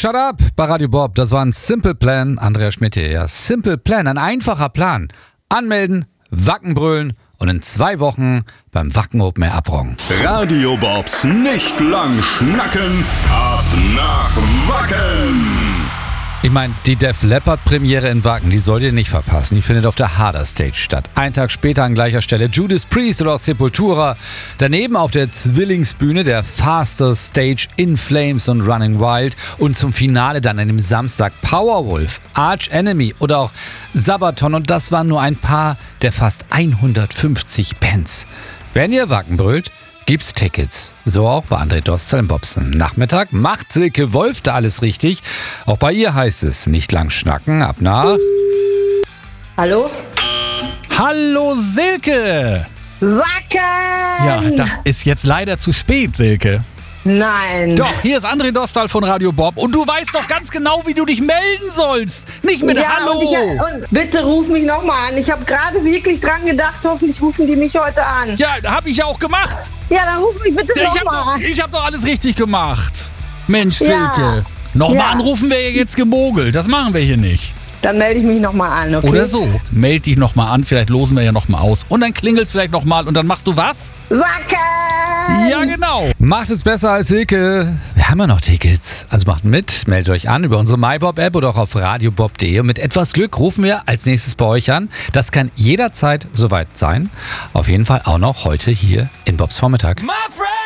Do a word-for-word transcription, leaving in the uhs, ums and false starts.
Shut Up bei Radio Bob. Das war ein Simple Plan. Andreas Schmidt hier. Ja, Simple Plan, ein einfacher Plan. Anmelden, Wacken brüllen und in zwei Wochen beim Wacken Open Air abrocken. Radio Bobs nicht lang schnacken, ab nach Wacken. Ich meine, die Def Leppard Premiere in Wacken, die sollt ihr nicht verpassen. Die findet auf der Harder Stage statt. Einen Tag später an gleicher Stelle Judas Priest oder auch Sepultura. Daneben auf der Zwillingsbühne der Faster Stage In Flames und Running Wild. Und zum Finale dann an dem Samstag Powerwolf, Arch Enemy oder auch Sabaton. Und das waren nur ein paar der fast hundertfünfzig Bands. Wenn ihr Wacken brüllt, gibt's Tickets. So auch bei André Dostal im Bobsen. Nachmittag macht Silke Wolf da alles richtig. Auch bei ihr heißt es nicht lang schnacken, ab nach... Hallo? Hallo Silke! Wacken! Ja, das ist jetzt leider zu spät, Silke. Nein. Doch, hier ist André Dostal von Radio Bob und du weißt doch ganz genau, wie du dich melden sollst. Nicht mit ja, Hallo. Und, ich, und bitte ruf mich nochmal an. Ich habe gerade wirklich dran gedacht, hoffentlich rufen die mich heute an. Ja, hab ich ja auch gemacht. Ja, dann ruf mich bitte Ja, ich hab nochmal doch, an. ich hab doch alles richtig gemacht. Mensch, Ja. Silke. Nochmal Ja. anrufen wäre jetzt gemogelt. Das machen wir hier nicht. Dann melde ich mich nochmal an, okay? Oder so. Meld dich nochmal an, vielleicht losen wir ja nochmal aus. Und dann klingelt's vielleicht nochmal und dann machst du was? Wacken! Ja, genau. Macht es besser als Silke. Wir haben ja noch Tickets. Also macht mit, meldet euch an über unsere MyBob-App oder auch auf radiobob punkt de. Und mit etwas Glück rufen wir als nächstes bei euch an. Das kann jederzeit soweit sein. Auf jeden Fall auch noch heute hier in Bobs Vormittag. My friend.